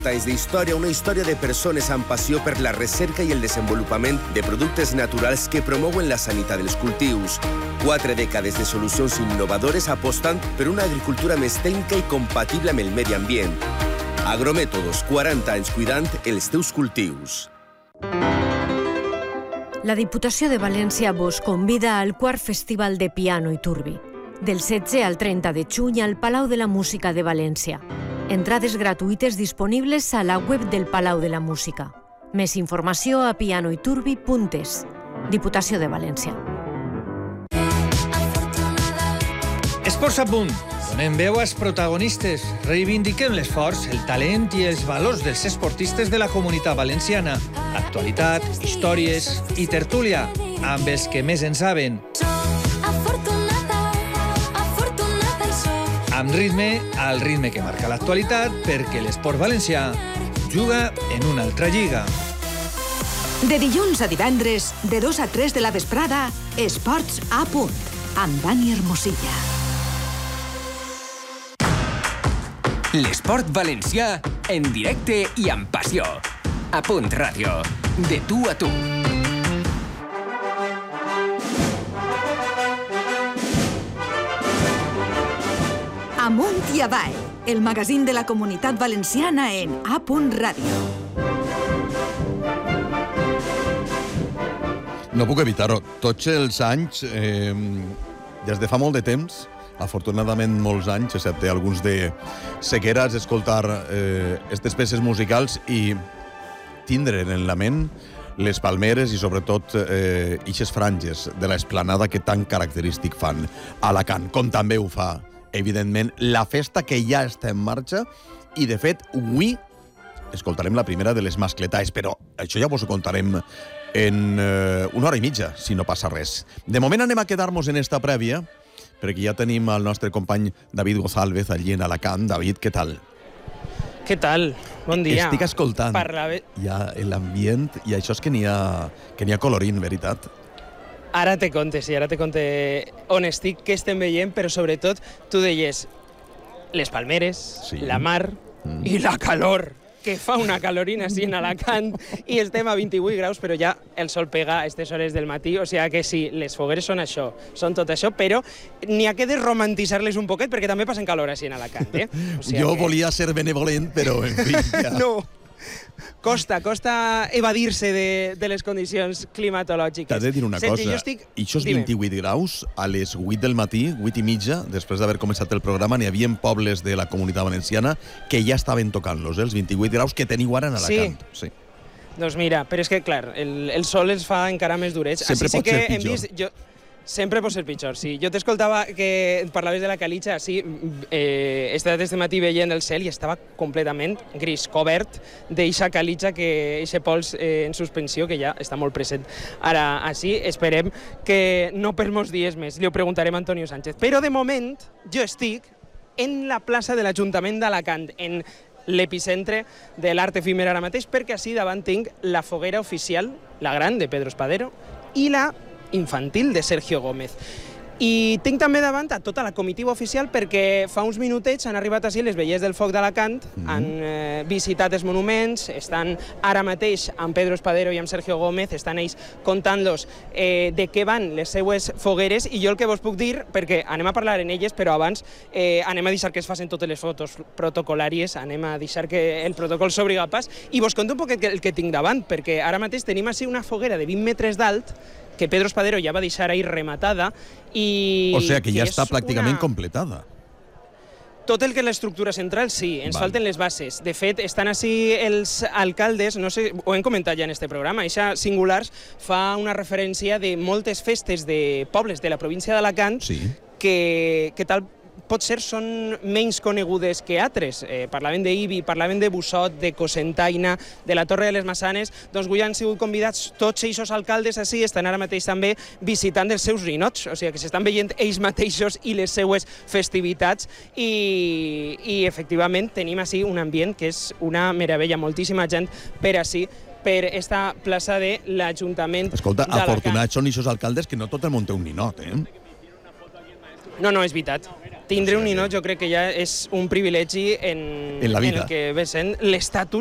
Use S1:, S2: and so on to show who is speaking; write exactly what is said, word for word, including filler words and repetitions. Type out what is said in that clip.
S1: anys d'història, una història de persones amb passió per la recerca i el desenvolupament de productes naturals que promouen la sanitat dels cultius. Quatre dècades de solucions innovadores apostant per una agricultura més tècnica i compatible amb el medi ambient. Agromètodos, quaranta anys cuidant els teus cultius.
S2: La Diputació de València vos convida al quart Festival de Piano i Turbi, del setze al trenta de juny al Palau de la Música de València. Entrades gratuïtes disponibles a la web del Palau de la Música. Més informació a pianoiturbi punt es. Diputació de València.
S3: Esports a punt. Donem veu als protagonistes. Reivindiquem l'esforç, el talent i els valors dels esportistes de la Comunitat Valenciana. Actualitat, històries i tertúlia amb els que més en saben. Amb ritme, al ritme que marca l'actualitat, perquè l'esport valencià juga en una altra lliga.
S4: De dilluns a divendres, de dos a tres de la vesprada, Esports a punt, amb Dani Hermosilla.
S5: L'esport valencià en directe i amb passió. A Punt Ràdio, de tu a tu.
S4: Amunt i avall, el magazín de la Comunitat Valenciana en A Punt Ràdio.
S6: No puc evitar-ho. Tots els anys, eh, des de fa molt de temps, afortunadament molts anys, excepte alguns de sequera, és escoltar eh, aquestes peces musicals i tindre en la ment les palmeres i sobretot eh, ixes franges de l'esplanada que tan característic fan Alacant, com també ho fa evidentment, la festa que ja està en marxa i, de fet, avui escoltarem la primera de les mascletaes, però això ja vos ho contarem en eh, una hora i mitja, si no passa res. De moment anem a quedar-nos en esta prèvia, perquè ja tenim el nostre company David González allí en Alacant. David, què tal?
S7: Què tal? Bon dia.
S6: Estic escoltant
S7: Parlave...
S6: ja l'ambient i això és que n'hi ha, que n'hi ha colorín, veritat?
S7: Ara te conte, sí, ara te conte on estic, què estem veient, però sobretot tu deies les palmeres, sí. La mar mm. i la calor, que fa una calorina així en Alacant i estem a vint-i-vuit graus, però ja el sol pega a aquestes hores del matí, o sigui que sí, les fogueres són això, són tot això, però n'hi ha que desromantitzar-les un poquet perquè també passen calor així en Alacant, eh? O sigui
S6: jo
S7: que...
S6: volia ser benevolent, però en fi, ja...
S7: no. Costa, costa evadir-se de, de les condicions climatològiques.
S6: T'has de dir una
S7: Sergi,
S6: cosa,
S7: estic...
S6: i això és vint-i-vuit graus, a les vuit del matí, vuit i mitja, després d'haver començat el programa, n'hi havia pobles de la Comunitat Valenciana que ja estaven tocant-los, eh, els vint-i-vuit graus que teniu ara en Alacant. Sí. sí.
S7: Doncs mira, però és que, clar, el, el sol els fa encara més durets.
S6: Sempre
S7: Així
S6: pot
S7: sí que
S6: ser
S7: hem
S6: pitjor.
S7: vist... Jo... Sempre pot ser pitjor, sí. Jo t'escoltava que parlaves de la calitxa, sí, eh, he estat este matí veient el cel i estava completament gris, cobert d'eixa calitxa, que eixe pols eh, en suspensió, que ja està molt present. Ara, així, esperem que no per molts dies més. Li ho preguntarem a Antonio Sánchez. Però, de moment, jo estic en la plaça de l'Ajuntament d'Alacant, en l'epicentre de l'art efímer ara mateix, perquè així davant tinc la foguera oficial, la gran, de Pedro Espadero, i la infantil de Sergio Gómez. I tinc també davant a tota la comitiva oficial perquè fa uns minutets han arribat així les vellers del foc d'Alacant, mm-hmm. han eh, visitat els monuments, estan ara mateix amb Pedro Espadero i amb Sergio Gómez, estan ells contant-los eh, de què van les seues fogueres, i jo el que vos puc dir, perquè anem a parlar en elles, però abans eh, anem a deixar que es facin totes les fotos protocolàries, anem a deixar que el protocol s'obri a pas, i vos conto un poquet el que tinc davant, perquè ara mateix tenim així una foguera de vint metres d'alt, que Pedro Espadero ja va deixar ahir rematada i...
S6: O sigui que ja
S7: que
S6: està pràcticament
S7: una...
S6: completada.
S7: Tot el que és l'estructura central, sí, ens
S6: Val.
S7: falten les bases. De fet, estan així els alcaldes, no sé, ho hem comentat ja en este programa, eixa Singulars fa una referència de moltes festes de pobles de la província d'Alacant
S6: sí.
S7: que, que tal potser són menys conegudes que altres. Eh, parlaven d'Ibi, parlaven de Bussot, de Cocentaina, de la Torre de les Massanes, doncs avui han sigut convidats tots aquests alcaldes així, estan ara mateix també visitant els seus rinots, o sigui que s'estan veient ells mateixos i les seues festivitats, i, i efectivament tenim així un ambient que és una meravella, moltíssima gent per així, per esta plaça de l'Ajuntament d'Alacant.
S6: Escolta, afortunats són aquests alcaldes que no tot el món té un ninot, eh?
S7: No, no, és veritat. tindre un ninot jo crec que ja és un privilegi en,
S6: En la vida.
S7: en el que ve sent l'estatus